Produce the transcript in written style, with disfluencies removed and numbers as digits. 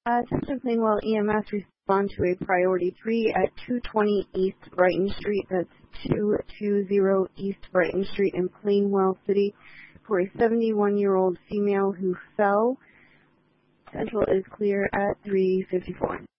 Attention Plainwell EMS, respond to a priority 3 at 220 East Brighton Street. That's 220 East Brighton Street in Plainwell City for a 71-year-old female who fell. Central is clear at 3:54.